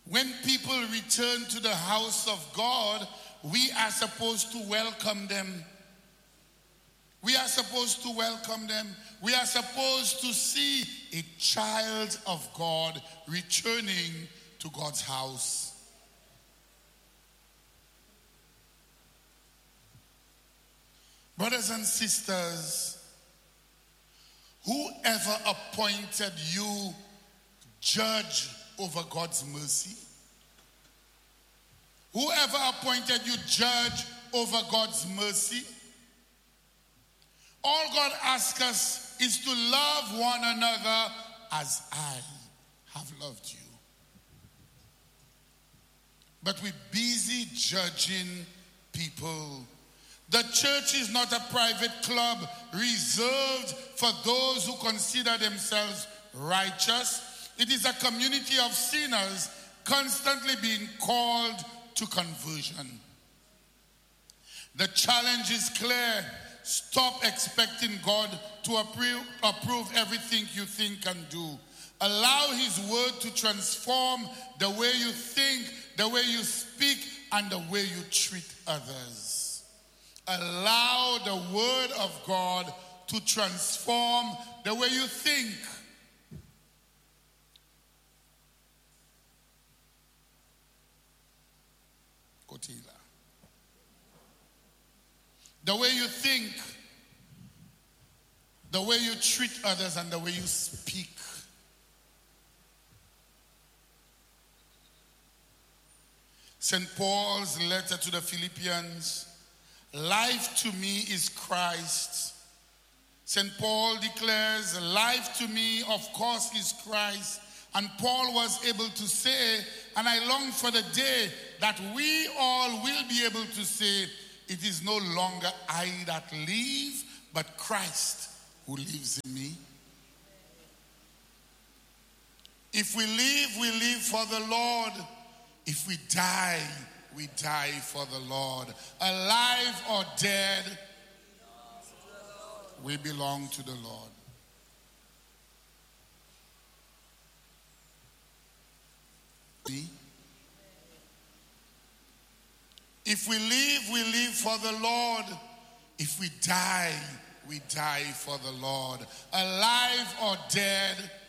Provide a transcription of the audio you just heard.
When people return to the house of God, we are supposed to welcome them. We are supposed to welcome them. We are supposed to see a child of God returning to God's house. Brothers and sisters, whoever appointed you judge over God's mercy? Whoever appointed you judge over God's mercy? All God asks us is to love one another as I have loved you. But we're busy judging people. The church is not a private club reserved for those who consider themselves righteous. It is a community of sinners constantly being called to conversion. The challenge is clear. Stop expecting God to approve everything you think and do. Allow His word to transform the way you think, the way you speak, and the way you treat others. Allow the word of God to transform the way you think. Kotila. The way you think, the way you treat others, and the way you speak. St. Paul's letter to the Philippians, life to me is Christ. St. Paul declares, life to me, of course, is Christ. And Paul was able to say, and I long for the day that we all will be able to say, it is no longer I that live, but Christ who lives in me. If we live for the Lord. If we die for the Lord. Alive or dead, we belong to the Lord. If we live for the Lord. If we die for the Lord. Alive or dead,